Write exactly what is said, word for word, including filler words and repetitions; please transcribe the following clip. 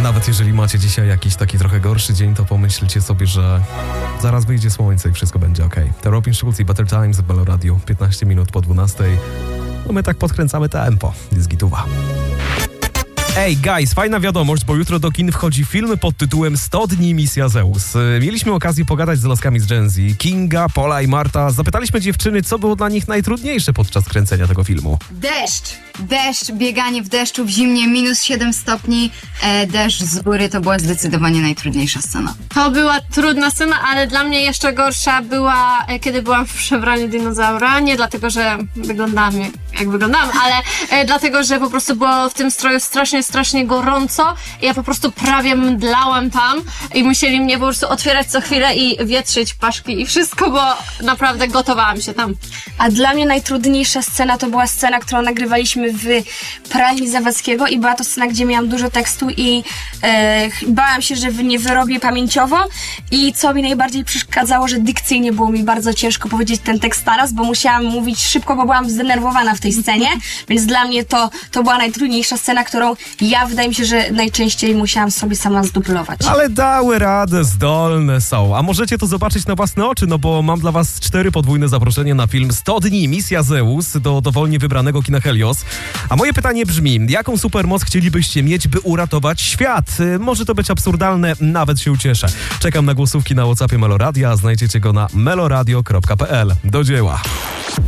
Nawet jeżeli macie dzisiaj jakiś taki trochę gorszy dzień, to pomyślcie sobie, że zaraz wyjdzie słońce i wszystko będzie okej. Okay. To Robin Schulz i Better Times w Melo Radio, piętnaście minut po dwunastej. No my tak podkręcamy tempo. Jest gituwa. Ej, guys, fajna wiadomość, bo jutro do kin wchodzi film pod tytułem sto dni Misja Zeus. Mieliśmy okazję pogadać z laskami z Gen Z, Kinga, Pola i Marta. Zapytaliśmy dziewczyny, co było dla nich najtrudniejsze podczas kręcenia tego filmu. Deszcz. Deszcz, bieganie w deszczu, w zimnie, minus siedem stopni. E, deszcz z góry to była zdecydowanie najtrudniejsza scena. To była trudna scena, ale dla mnie jeszcze gorsza była, kiedy byłam w przebraniu dinozaura. Nie dlatego, że wyglądałam jak, jak wyglądałam, ale e, dlatego, że po prostu było w tym stroju strasznie, strasznie gorąco. I ja po prostu prawie mdlałam tam i musieli mnie po prostu otwierać co chwilę i wietrzyć paszki i wszystko, bo naprawdę gotowałam się tam. A dla mnie najtrudniejsza scena to była scena, którą nagrywaliśmy w pralni Zawadzkiego i była to scena, gdzie miałam dużo tekstu i e, bałam się, że nie wyrobię pamięciowo i co mi najbardziej przeszkadzało, że dykcyjnie było mi bardzo ciężko powiedzieć ten tekst naraz, bo musiałam mówić szybko, bo byłam zdenerwowana w tej scenie, więc dla mnie to, to była najtrudniejsza scena, którą ja wydaje mi się, że najczęściej musiałam sobie sama zdublować. Ale dały radę, zdolne są. A możecie to zobaczyć na własne oczy, no bo mam dla was cztery podwójne zaproszenie na film sto dni Misja Zeus do dowolnie wybranego kina Helios. A moje pytanie brzmi, jaką supermoc chcielibyście mieć, by uratować świat? Może to być absurdalne, nawet się ucieszę. Czekam na głosówki na WhatsAppie Melo Radia, znajdziecie go na meloradio kropka p l. Do dzieła.